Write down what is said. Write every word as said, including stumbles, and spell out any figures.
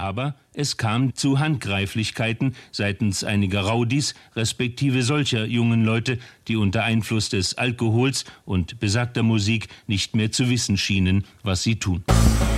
Aber es kam zu Handgreiflichkeiten seitens einiger Raudis, respektive solcher jungen Leute, die unter Einfluss des Alkohols und besagter Musik nicht mehr zu wissen schienen, was sie tun.